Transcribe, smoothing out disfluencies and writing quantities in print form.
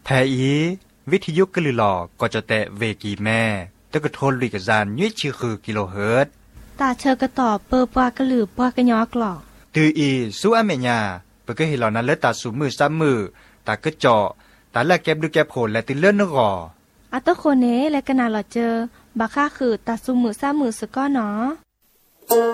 แทอีวิทยุกลือหลอก็จะแตะเวกีแม่ตะกะโทนลิกะจานยุ้ยชื่อคือกิโลเฮิรตซ์ตาเชอกระต่อเปอปากระหลือปากระยอกหลอกตืออีสู้อเมญาเปก็เห็นเหล่านั้นแล้วตาสูมือซ้ำมือตากระเจาะตาละแก็บดูแก็บโผล่และติเลื่อนนกออัตโคเนและกะนาหลอเจอบาค่าคือตาสูมือซ้ำมือสก้อเนาะ